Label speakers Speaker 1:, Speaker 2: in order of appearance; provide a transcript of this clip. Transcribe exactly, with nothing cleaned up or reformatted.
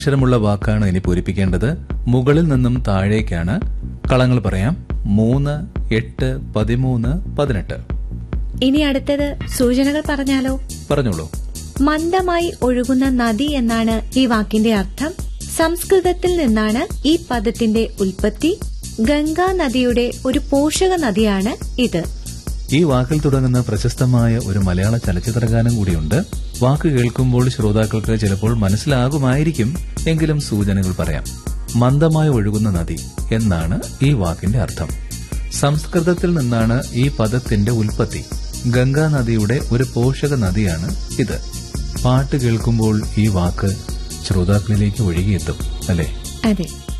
Speaker 1: അക്ഷരമുള്ള വാക്കാണ് ഇനി പൂരിപ്പിക്കേണ്ടത്. മുകളിൽ നിന്നും താഴേക്കാണ്. കളങ്ങൾ പറയാം: മൂന്ന്, എട്ട്, പതിമൂന്ന്, പതിനെട്ട്.
Speaker 2: ഇനി അടുത്തത് സൂചനകൾ പറഞ്ഞാലോ?
Speaker 1: പറഞ്ഞോളൂ.
Speaker 2: മന്ദമായി ഒഴുകുന്ന നദി എന്നാണ് ഈ വാക്കിന്റെ അർത്ഥം. സംസ്കൃതത്തിൽ നിന്നാണ് ഈ പദത്തിന്റെ ഉൽപ്പത്തി. ഗംഗാ നദിയുടെ ഒരു പോഷക നദിയാണ് ഇത്.
Speaker 1: ഈ വാക്കിൽ തുടങ്ങുന്ന പ്രശസ്തമായ ഒരു മലയാള ചലച്ചിത്രഗാനം കൂടിയുണ്ട്. വാക്ക് കേൾക്കുമ്പോൾ ശ്രോതാക്കൾക്ക് ചിലപ്പോൾ മനസ്സിലാകുമായിരിക്കും. എങ്കിലും സൂചനകൾ പറയാം. മന്ദമായി ഒഴുകുന്ന നദി എന്നാണ് ഈ വാക്കിന്റെ അർത്ഥം. സംസ്കൃതത്തിൽ നിന്നാണ് ഈ പദത്തിന്റെ ഉൽപ്പത്തി. ഗംഗാ നദിയുടെ ഒരു പോഷക നദിയാണ് ഇത്. പാട്ട് കേൾക്കുമ്പോൾ ഈ വാക്ക് ശ്രോതാക്കളിലേക്ക് ഒഴുകിയെത്തും, അല്ലേ?
Speaker 2: അതെ.